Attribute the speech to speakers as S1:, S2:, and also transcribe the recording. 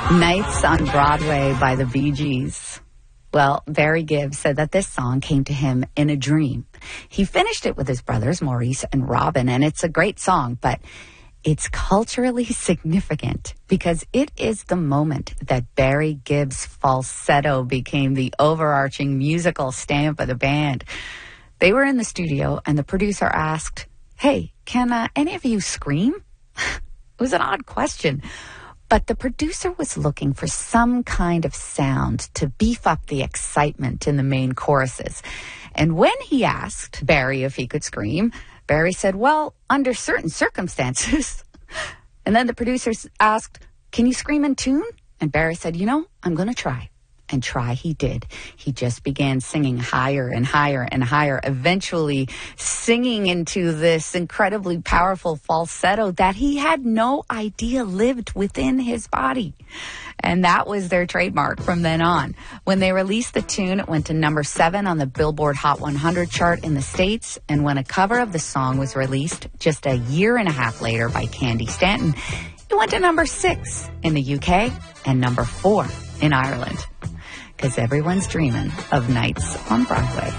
S1: Nights on Broadway by the Bee Gees. Well, Barry Gibb said that this song came to him in a dream. He finished it with his brothers, Maurice and Robin, and it's a great song, but it's culturally significant because it is the moment that Barry Gibb's falsetto became the overarching musical stamp of the band. They were in the studio, and the producer asked, "Hey, can any of you scream?" It was an odd question. But the producer was looking for some kind of sound to beef up the excitement in the main choruses. And when he asked Barry if he could scream, Barry said, "Well, under certain circumstances." And then the producers asked, "Can you scream in tune?" And Barry said, "I'm going to try." And try he did. He just began singing higher and higher and higher, eventually singing into this incredibly powerful falsetto that he had no idea lived within his body. And that was their trademark from then on. When they released the tune, it went to number 7 on the Billboard Hot 100 chart in the States. And when a cover of the song was released just a year and a half later by Candy Stanton, it went to number 6 in the UK and number 4 in Ireland. Because everyone's dreaming of Nights on Broadway.